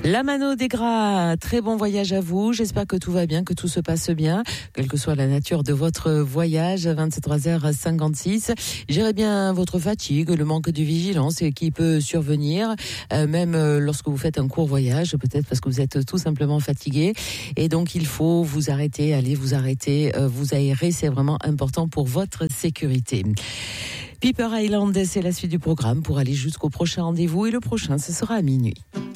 La Mano des Gras, très bon voyage à vous. J'espère que tout va bien, que tout se passe bien, quelle que soit la nature de votre voyage. 23h56. Gérez bien votre fatigue, le manque de vigilance qui peut survenir, même lorsque vous faites un court voyage, peut-être parce que vous êtes tout simplement fatigué. Et donc, il faut vous arrêter, vous aérer. C'est vraiment important pour votre sécurité. Piper Island, c'est la suite du programme pour aller jusqu'au prochain rendez-vous. Et le prochain, ce sera à minuit.